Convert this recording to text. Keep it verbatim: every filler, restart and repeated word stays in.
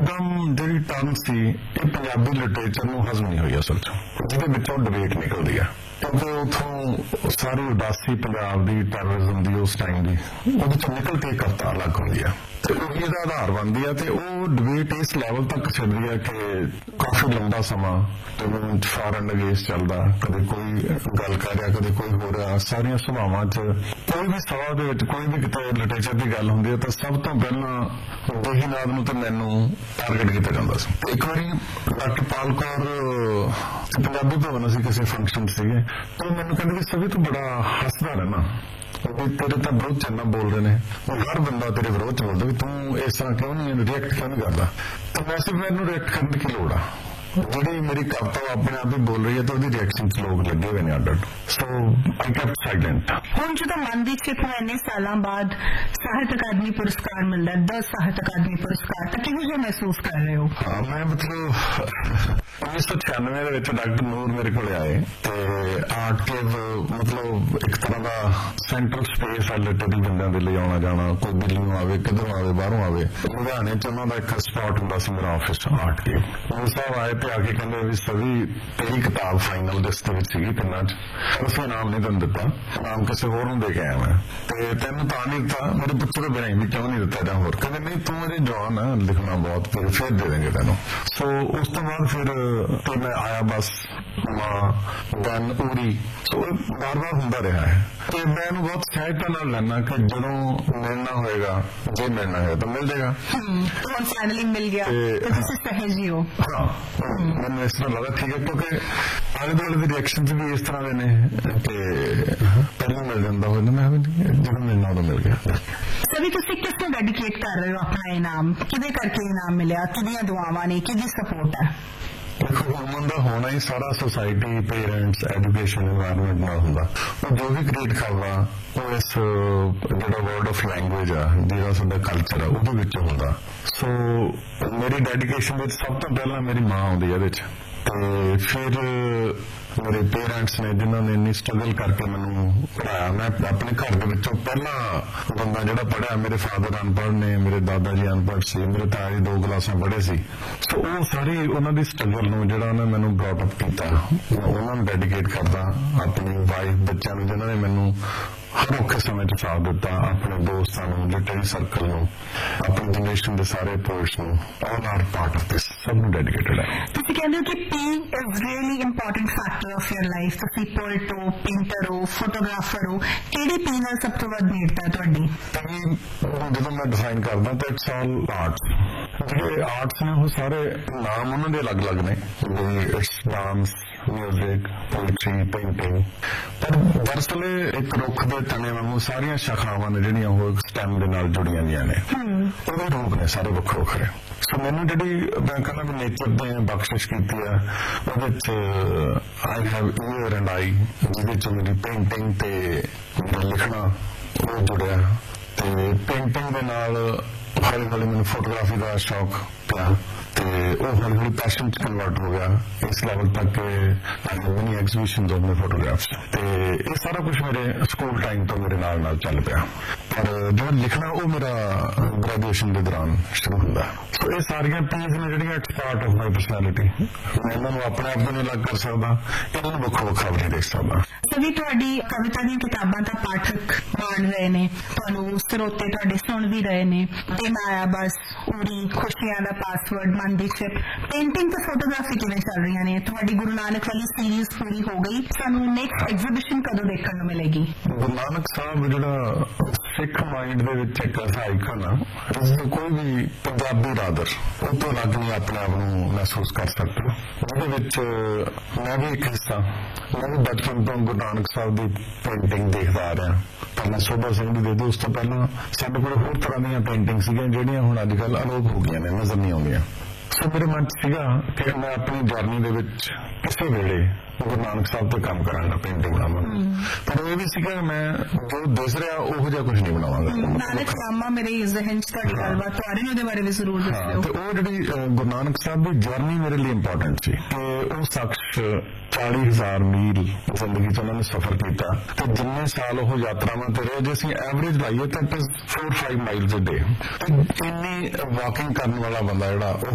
ਇੱਕਦਮ ਜਿਹੜੀ ਟਰਨ ਸੀ ਇਹ ਪੰਜਾਬੀ ਲਿਟਰੇਚਰ ਨੂੰ ਹਜ਼ਮ ਨਹੀਂ ਹੋਈ ਅਸਲ 'ਚ, ਜਿਹਦੇ ਵਿੱਚੋਂ ਡਿਬੇਟ ਨਿਕਲਦੀ ਆ, ਕਿਉਂਕਿ ਉੱਥੋਂ ਸਾਰੀ ਉਦਾਸੀ ਪੰਜਾਬ ਦੀ, ਟੈਰਰਿਜ਼ਮ ਦੀ, ਉਸ ਟਾਈਮ ਦੀ, ਉਹਦੇ 'ਚ ਨਿਕਲ ਕੇ ਕਵਿਤਾ ਅਲੱਗ ਹੁੰਦੀ ਆ ਤੇ ਉਹੀ ਇਹਦਾ ਆਧਾਰ ਬਣਦੀ ਆ। ਤੇ ਉਹ ਡਿਬੇਟ ਇਸ ਲੈਵਲ ਤੱਕ ਚੱਲਦੀ ਆ ਕਿ ਕਾਫੀ ਲੰਬਾ ਸਮਾਂ ਫਾਰ ਐਂਡ ਅਗੇਂਸਟ ਚੱਲਦਾ, ਕਦੇ ਕੋਈ ਗੱਲ ਕਰ ਰਿਹਾ, ਕਦੇ ਕੋਈ ਹੋ ਰਿਹਾ। ਸਾਰੀਆਂ ਸਭਾਵਾਂ 'ਚ ਕੋਈ ਵੀ ਸਭਾ ਦੇ ਵਿੱਚ ਕੋਈ ਵੀ ਕਿਤੇ ਲਿਟਰੇਚਰ ਦੀ ਗੱਲ ਹੁੰਦੀ ਹੈ ਤਾਂ ਸਭ ਤੋਂ ਪਹਿਲਾਂ ਦੇਹੀਨਾਦ ਨੂੰ ਤੇ ਮੈਨੂੰ ਟਾਰਗੇਟ ਕੀਤਾ ਜਾਂਦਾ ਸੀ। ਇੱਕ ਵਾਰੀ ਡਾਕਟਰ ਪਾਲ ਕੌਰ ਪੰਜਾਬੀ ਭਵਨ ਅਸੀਂ ਕਿਸੇ ਫੰਕਸ਼ਨ ਸੀਗੇ, ਤਾਂ ਮੈਨੂੰ ਕਹਿੰਦੇ ਕਿ ਸਭੀ ਤੂੰ ਬੜਾ ਹੱਸਦਾ ਰਹਿਣਾ, ਤੇਰੇ ਤਾਂ ਵਿਰੋਧ ਚ ਇੰਨਾ ਬੋਲ ਰਹੇ ਨੇ, ਹਰ ਬੰਦਾ ਤੇਰੇ ਵਿਰੋਧ ਚ ਬੋਲਦਾ ਵੀ ਤੂੰ ਇਸ ਤਰ੍ਹਾਂ ਕਿਉਂ ਨਹੀਂ ਰਿਐਕਟ ਕਿਉਂ ਨਹੀਂ ਕਰਦਾ। ਤਾਂ ਵੈਸੇ ਮੈਨੂੰ ਰਿਐਕਟ ਕਰਨ ਦੀ ਕੀ ਲੋੜ ਆ, ਜਿਹੜੀ ਮੇਰੀ ਕਵਿਤਾ ਆਪਣੇ ਆਪ ਹੀ ਬੋਲ ਰਹੀ ਹੈ ਤਾਂ ਉਹਦੀ ਰਿਐਕਸ਼ਨ ਚ ਲੋਕ ਲੱਗੇ ਹੋਏ ਨੇ ਅੱਡ ਅੱਡ। ਸੋ ਆਈ ਕੈਪਟ ਸਾਇਲੈਂਟ। ਹੁਣ ਜਦੋਂ ਮਨ ਦੀ ਚਿੱਤ ਨੂੰ ਇੰਨੇ ਸਾਲਾਂ ਬਾਅਦ ਸਾਹਿਤ ਅਕਾਦਮੀ ਪੁਰਸਕਾਰ ਮਿਲਦਾ, ਦਸ ਸਾਹਿਤ ਅਕਾਦਮੀ ਪੁਰਸਕਾਰ, ਤਾਂ ਕਿਹੋ ਜਿਹਾ ਮਹਿਸੂਸ ਕਰ ਰਹੇ ਹੋ? ਹਾਂ, ਮੈਂ ਮਤਲਬ ਉੱਨੀ ਸੌ ਛਿਆਨਵੇਂ ਦੇ ਵਿੱਚ ਡਾਕਟਰ ਨੂਰ ਮੇਰੇ ਕੋਲ ਆਏ ਤੇ ਆਰਟ ਕੇਵ ਮਤਲਬ ਇੱਕ ਤਰ੍ਹਾਂ ਦਾ ਸੈਂਟਰਲ ਸਪੇਸ ਆ ਲਿਟਰੇਰੀ ਬੰਦਿਆਂ ਦੇ ਲਈ ਆਉਣਾ ਜਾਣਾ, ਕੋਈ ਦਿੱਲੀੋਂ ਆਵੇ, ਕਿੱਧਰੋਂ ਆਵੇ, ਬਾਹਰੋਂ ਆਵੇ। ਲੁਧਿਆਣੇ ਚ ਉਹਨਾਂ ਦਾ ਇੱਕ ਸਪਾਟ ਹੁੰਦਾ ਸੀ ਮੇਰਾ ਆਫਿਸ ਆਰਟ ਕੇਵ। ਨੂਰ ਸਾਹਿਬ ਆਏ ਤੇ ਆ ਕੇ ਕਹਿੰਦੇ ਵੀ ਸਭੀ ਤੇਰੀ ਕਿਤਾਬ ਫਾਈਨਲ ਲਿਸਟ ਵਿੱਚ ਸੀਗੀ ਤਿੰਨਾਂ ਚ, ਉਸੇ ਨਾਮ ਨਹੀਂ ਤੈਨੂੰ ਦਿੱਤਾ, ਨਾਮ ਕਿਸੇ ਹੋਰ ਨੂੰ ਦੇ ਕੇ ਆਇਆ ਮੈਂ, ਤੇ ਤੈਨੂੰ ਤਾਂ ਨਹੀਂ ਦਿੱਤਾ। ਮੇਰੇ ਪੁੱਛ ਤੋਂ ਬਿਨਾਂ ਵੀ ਕਿਉਂ ਨਹੀਂ ਦਿੱਤਾ ਜਾਂ ਹੋਰ ਕਹਿੰਦੇ ਨਹੀਂ ਤੂੰ ਮੇਰੇ ਜਵਾਨ ਆ, ਲਿਖਣਾ ਬਹੁਤ, ਫਿਰ ਫਿਰ ਦੇ ਦੇਂਗੇ ਤੈਨੂੰ। ਸੋ ਉਸ ਤੋਂ ਬਾਅਦ ਫਿਰ ਤੇ ਮੈਂ ਆਇਆ ਬਸ ਮਾਂ ਦਨ ਉਰੀ। ਸੋ ਬਾਰ ਬਾਰ ਹੁੰਦਾ ਰਿਹਾ ਹੈ ਤੇ ਮੈਂ ਇਹਨੂੰ ਬਹੁਤ ਸਹਿਜਤਾ ਨਾਲ ਲੈਣਾ ਕਿ ਜਦੋਂ ਮਿਲਣਾ ਹੋਏਗਾ, ਜੇ ਮਿਲਣਾ ਹੋਇਆ ਤਾਂ ਮਿਲ ਜਾਏਗਾ। ਹੁਣ ਫਾਈਨਲੀ ਮਿਲ ਗਿਆ ਤੇ ਤੁਸੀਂ ਸਹਿਜ ਹੀ ਹੋ। ਹਾਂ, ਮੈਨੂੰ ਇਸ ਤਰ੍ਹਾਂ ਲੱਗਾ ਠੀਕ ਹੈ, ਕਿਉਂਕਿ ਆਲੇ ਦੁਆਲੇ ਦੇ ਰਿਐਕਸ਼ਨ ਵੀ ਇਸ ਤਰ੍ਹਾਂ ਦੇ ਨੇ ਕਿ ਪਹਿਲਾਂ ਮਿਲ ਜਾਂਦਾ ਹੋਇਆ, ਮੈਂ ਜਦੋਂ ਮਿਲਣਾ ਉਦੋਂ ਮਿਲ ਗਿਆ। ਸਭੀ ਤੁਸੀਂ ਕਿਸ ਨੂੰ ਡੈਡੀਕੇਟ ਕਰ ਰਹੇ ਹੋ ਆਪਣਾ ਇਨਾਮ? ਕਿਹਦੇ ਕਰਕੇ ਇਨਾਮ ਮਿਲਿਆ? ਕਿਹਦੀਆਂ ਦੁਆਵਾਂ ਨੇ, ਕਿਹਦੀ ਸਪੋਰਟ ਹੈ? ਦੇਖੋ, ਹਿਊਮਨ ਦਾ ਹੋਣਾ ਹੀ ਸਾਰਾ ਸੋਸਾਇਟੀ, ਪੇਰੈਂਟਸ, ਐਜੂਕੇਸ਼ਨ, ਇਨਵਾਇਰਨਮੈਂਟ ਨਾਲ ਹੁੰਦਾ। ਉਹ ਜੋ ਵੀ ਕ੍ਰੀਏਟ ਕਰਦਾ ਉਹ ਇਸ ਜਿਹੜਾ ਵਰਡ ਆਫ ਲੈਂਗੁਏਜ ਆ, ਜਿਹੜਾ ਸਾਡਾ ਕਲਚਰ ਆ, ਉਹਦੇ ਵਿੱਚ ਹੁੰਦਾ। ਸੋ ਮੇਰੀ ਡੈਡੀਕੇਸ਼ਨ ਵਿੱਚ ਸਭ ਤੋਂ ਪਹਿਲਾਂ ਮੇਰੀ ਮਾਂ ਆਉਂਦੀ ਇਹਦੇ ਚ, ਤੇ ਫਿਰ ਮੇਰੇ ਪੇਰੈਂਟਸ ਨੇ ਜਿਨ੍ਹਾਂ ਨੇ ਇੰਨੀ ਸਟਰਗਲ ਕਰਕੇ ਮੈਨੂੰ ਪੜ੍ਹਾਇਆ। ਮੈਂ ਆਪਣੇ ਘਰ ਦੇ ਵਿੱਚੋਂ ਪਹਿਲਾ ਬੰਦਾ ਜਿਹੜਾ ਪੜ੍ਹਿਆ। ਮੇਰੇ ਫਾਦਰ ਅਨਪੜ੍ਹ ਨੇ, ਮੇਰੇ ਦਾਦਾ ਜੀ ਅਨਪੜ੍ਹ ਸੀ, ਮੇਰੇ ਤਾਇਆ ਜੀ ਦੋ ਕਲਾਸਾਂ ਪੜ੍ਹੇ ਸੀ। ਸੋ ਉਹ ਸਾਰੀ ਉਹਨਾਂ ਦੀ ਸਟਰਗਲ ਨੂੰ ਜਿਹੜਾ ਉਹਨੇ ਮੈਨੂੰ ਬ੍ਰੌਟ ਅਪ ਕੀਤਾ, ਉਹਨਾਂ ਨੂੰ ਡੈਡੀਕੇਟ ਕਰਦਾ। ਆਪਣੀ ਵਾਈਫ, ਬੱਚਿਆਂ ਨੂੰ ਜਿਨ੍ਹਾਂ ਨੇ ਮੈਨੂੰ ਹਰ ਔਖੇ ਸਮੇਂ 'ਚ ਸਾਥ ਦਿੱਤਾ, ਆਪਣੇ ਦੋਸਤਾਂ ਨੂੰ, ਲਿਟਰੇਰੀ ਸਰਕਲ ਨੂੰ, ਆਪਣੀ ਜਨਰੇਸ਼ਨ ਦੇ ਸਾਰੇ ਪੋਇਟਸ ਨੂੰ, all are part of this, ਸਭ ਨੂੰ ਡੈਡੀਕੇਟਡ ਹੈ। ਤੁਸੀਂ ਕਹਿੰਦੇ ਹੋ ਕਿ ਪੀ is really important factor of your life. ਤੁਸੀਂ ਪੋਇਟ ਹੋ, ਪੇਂਟਰ ਹੋ, ਫੋਟੋਗ੍ਰਾਫਰ ਹੋ, ਕਿਹੜੀ ਪੀ ਨਾਲ ਸਭ ਤੋਂ ਵੱਧ ਨੇੜਤਾ ਹੈ ਤੁਹਾਡੀ? ਜਦੋਂ ਮੈਂ ਡਿਫਾਈਨ ਕਰਦਾ ਤਾਂ ਇਟਸ ਆਲ ਆਰਟਸ। ਜਿਹੜੇ ਆਰਟਸ ਨੇ ਉਹ ਸਾਰੇ ਨਾਮ ਉਹਨਾਂ ਦੇ ਅਲੱਗ ਅਲੱਗ ਨੇ, it's dance, music, poetry, painting, ਪਰ ਦਰਅਸਲ ਇੱਕ ਰੁੱਖ ਦੇ ਤਣੇ ਵਾਂਗੂ ਸਾਰੀਆਂ ਸ਼ਾਖਾਵਾਂ ਨੇ ਜਿਹੜੀਆਂ ਉਹ ਸਟੈਮ ਦੇ ਨਾਲ ਜੁੜੀਆਂ ਗਈਆਂ ਨੇ, ਉਹਦੇ ਰੂਪ ਨੇ ਸਾਰੇ ਵੱਖੋ ਵੱਖਰੇ। ਸੋ ਮੈਨੂੰ ਜਿਹੜੀ ਮੈਂ ਕਹਿੰਦਾ ਵੀ ਨੇਚਰ ਨੇ ਬਖਸ਼ਿਸ਼ ਕੀਤੀ ਆ, ਉਹਦੇ ਚ I have year and I, ਜਿਹਦੇ ਚ ਮੇਰੀ ਪੇਂਟਿੰਗ ਤੇ ਮੇਰਾ ਲਿਖਣਾ ਉਹ ਜੁੜਿਆ, ਤੇ ਪੇਂਟਿੰਗ ਦੇ ਨਾਲ ਹੌਲੀ ਹੌਲੀ ਮੈਨੂੰ ਫੋਟੋਗ੍ਰਾਫੀ ਦਾ ਸ਼ੌਕ ਪਿਆ ਤੇ ਉਹ ਹੌਲੀ ਹੌਲੀ ਪੈਸ਼ਨ ਚ ਕਨਵਰਟ ਹੋ ਗਿਆ ਇਸ ਲੈਵਲ ਤੱਕ ਮੈਨੀ ਐਗਜ਼ੀਬਿਸ਼ਨ ਦੋ ਮੇਰੇ ਫੋਟੋਗ੍ਰਾਫਸ। ਤੇ ਇਹ ਸਾਰਾ ਕੁਛ ਮੇਰੇ ਸਕੂਲ ਟਾਈਮ ਤੋਂ ਮੇਰੇ ਨਾਲ ਨਾਲ ਚੱਲ ਪਿਆ, ਪਰ ਜਿਹੜਾ ਲਿਖਣਾ ਉਹ ਮੇਰਾ ਗ੍ਰੈਜੂਏਸ਼ਨ ਦੇ ਦੌਰਾਨ ਸ਼ੁਰੂ ਹੁੰਦਾ। ਸੋ ਇਹ ਸਾਰੀਆਂ ਪੀਸ ਨੇ ਜਿਹੜੀਆਂ it's part of my personality. ਮੈਂ ਇਹਨਾਂ ਨੂੰ ਆਪਣੇ ਆਪ ਨੂੰ ਅਲੱਗ ਕਰ ਸਕਦਾ, ਇਹਨਾਂ ਨੂੰ ਵੱਖੋ ਵੱਖਰਾ ਵੀ ਨਹੀਂ ਦੇਖ ਸਕਦਾ। ਸਭੀ ਤੁਹਾਡੀ ਕਵਿਤਾ ਦੀਆਂ ਕਿਤਾਬਾਂ ਦਾ ਪਾਠਕ ਮਾਣ ਰਹੇ ਨੇ, ਤੁਹਾਨੂੰ ਸਰੋਤੇ ਤੁਹਾਡੇ ਸੁਣ ਵੀ ਰਹੇ ਨੇ। ਤੇ ਮਾਇਆ ਬਸ, ਉਰੀ, ਖੁਸ਼ੀਆਂ ਦਾ ਪਾਸਵਰਡ, ਮਨ ਦੀ ਚਿੱਪ, ਪੇਂਟਿੰਗ ਤੇ ਫੋਟੋਗ੍ਰਾਫੀ ਕਿਵੇਂ ਚੱਲ ਰਹੀਆਂ ਨੇ? ਤੁਹਾਡੀ ਗੁਰੂ ਨਾਨਕ ਵਾਲੀ ਸੀਰੀਜ਼ ਪੂਰੀ ਹੋ ਗਈ, ਸਾਨੂੰ ਨੈਕਸਟ ਐਗਜ਼ੀਬਿਸ਼ਨ ਕਦੋਂ ਦੇਖਣ ਨੂੰ ਮਿਲੇਗੀ? ਗੁਰੂ ਨਾਨਕ ਸਾਹਿਬ ਜਿਹੜਾ ਸਿੱਖ ਮਾਈਂਡ ਦੇ ਵਿੱਚ ਇੱਕ ਐਸਾ ਆਈਕਨ ਆ, ਜਿਸਨੂੰ ਕੋਈ ਵੀ ਪੰਜਾਬੀ ਰਾਦਰ ਉਹ ਤੋਂ ਅਲੱਗ ਨਹੀਂ ਆਪਣੇ ਆਪ ਨੂੰ ਮਹਿਸੂਸ ਕਰ ਸਕਦਾ। ਜਿਹਦੇ ਵਿੱਚ ਮੈਂ ਵੀ ਇੱਕ ਹਿੱਸਾ, ਮੈਂ ਵੀ ਬਚਪਨ ਤੋਂ ਗੁਰੂ ਨਾਨਕ ਸਾਹਿਬ ਦੀ ਪੇਂਟਿੰਗ ਦੇਖਦਾ ਆ ਰਿਹਾ। ਪਹਿਲਾਂ ਸੋਭਾ ਸਿੰਘ ਦੀ ਦੇਖਦੇ, ਉਸ ਤੋਂ ਪਹਿਲਾਂ ਸਾਡੇ ਕੋਲ ਹੋਰ ਤਰ੍ਹਾਂ ਦੀਆਂ ਪੇਂਟਿੰਗ ਸੀਗੀਆਂ ਜਿਹੜੀਆਂ ਹੁਣ ਅੱਜ ਕੱਲ੍ਹ ਅਲੋਪ ਹੋ ਗਈਆਂ ਨੇ, ਨਜ਼ਰ ਨਹੀਂ ਆਉਂਦੀਆਂ। ਸੋ ਮੇਰੇ ਮਨ 'ਚ ਸੀਗਾ ਕਿ ਮੈਂ ਆਪਣੀ ਜਰਨੀ ਦੇ ਵਿੱਚ ਕਿਸੇ ਵੇਲੇ ਗੁਰੂ ਨਾਨਕ ਸਾਹਿਬ ਤੇ ਕੰਮ ਕਰਾਂਗਾ, ਪੇਂਟਿੰਗ ਬਣਾਵਾਂਗਾ। ਪਰ ਇਹ ਵੀ ਸੀਗਾ ਮੈਂ ਜੋ ਦਿਸ ਰਿਹਾ ਉਹੋ ਜਿਹਾ ਕੁਝ ਨਹੀਂ ਬਣਾਵਾਂਗਾ। ਨਾਨਕ ਨਾਮਾ ਮੇਰੇ ਜ਼ਿਹਨ 'ਚ ਤੁਹਾਡੀ ਗੱਲਬਾਤ ਤੋਂ ਆ ਰਹੀ, ਉਹਦੇ ਬਾਰੇ ਵੀ ਜ਼ਰੂਰ ਦੱਸਿਓ। ਤੇ ਉਹ ਜਿਹੜੀ ਗੁਰੂ ਨਾਨਕ ਸਾਹਿਬ ਦੀ ਜਰਨੀ ਮੇਰੇ ਲਈ ਇੰਪੋਰਟੈਂਟ ਸੀ ਕਿ ਉਹ ਸ਼ਖਸ ਚਾਲੀ ਹਜ਼ਾਰ ਮੀਲ ਜ਼ਿੰਦਗੀ 'ਚ ਉਹਨਾਂ ਨੇ ਸਫ਼ਰ ਕੀਤਾ ਤੇ ਜਿੰਨੇ ਸਾਲ ਉਹ ਯਾਤਰਾਵਾਂ ਤੇ ਰਹੇ, ਜੇ ਅਸੀਂ ਐਵਰੇਜ ਲਾਈਏ ਤਾਂ ਫੋਰ ਫਾਈਵ ਮਾਈਲਸ ਅ ਡੇ, ਇੰਨੀ ਵਾਕਿੰਗ ਕਰਨ ਵਾਲਾ ਬੰਦਾ ਜਿਹੜਾ